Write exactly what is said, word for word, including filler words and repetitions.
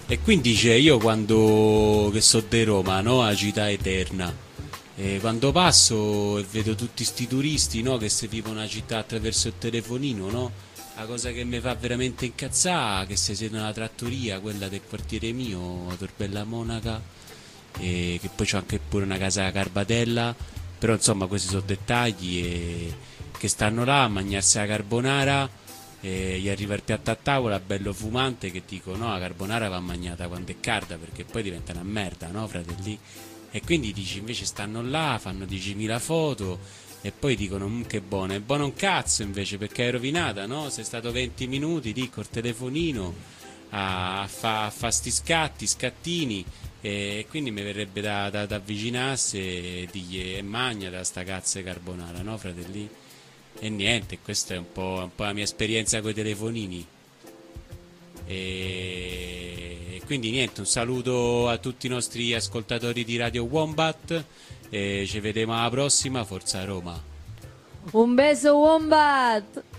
E quindi dice, io quando che so di Roma, no, a città eterna, e quando passo e vedo tutti sti turisti, no, che si vivono la città attraverso il telefonino, no? La cosa che mi fa veramente incazzare è che si siedono alla trattoria, quella del quartiere mio, Torbella Monaca, e che poi c'ho anche pure una casa a Carbatella, però insomma questi sono dettagli e che stanno là a mangiarsi la carbonara e gli arriva il piatto a tavola bello fumante che dico no, la carbonara va mangiata quando è calda perché poi diventa una merda, no fratelli? E quindi dici invece stanno là, fanno diecimila foto e poi dicono "Mm, che buono, è buono un cazzo invece perché è rovinata, no? Sei stato venti minuti lì col telefonino a fa, a fa sti scatti, scattini e quindi mi verrebbe da, da, da avvicinarsi e dirgli e magna da sta cazzo di carbonara, no fratelli? E niente, questa è un po', un po' la mia esperienza con i telefonini. E quindi niente, un saluto a tutti i nostri ascoltatori di Radio Wombat e ci vediamo alla prossima, Forza Roma. Un beso Wombat!